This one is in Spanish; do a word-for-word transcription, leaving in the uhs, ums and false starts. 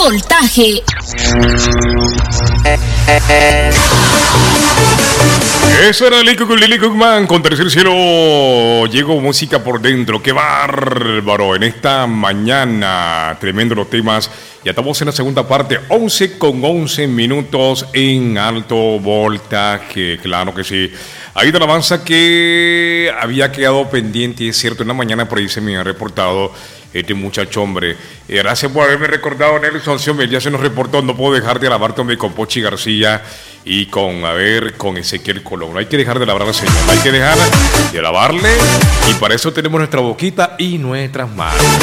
voltaje. Eso era Lili Cook, Lili Cookman con Tercer Cielo. Llegó música por dentro. ¡Qué bárbaro! En esta mañana, tremendo los temas. Ya estamos en la segunda parte, once con once minutos en alto voltaje. Claro que sí. Hay una alabanza que había quedado pendiente, es cierto, en la mañana por ahí se me ha reportado este muchacho, hombre. Eh, gracias por haberme recordado, Nelson Xiomel, ya se nos reportó. No puedo dejar de alabar también con Pochi García y con, a ver, con Ezequiel Colón. No hay que dejar de alabar al Señor, no hay que dejar de alabarle. Y para eso tenemos nuestra boquita y nuestras manos.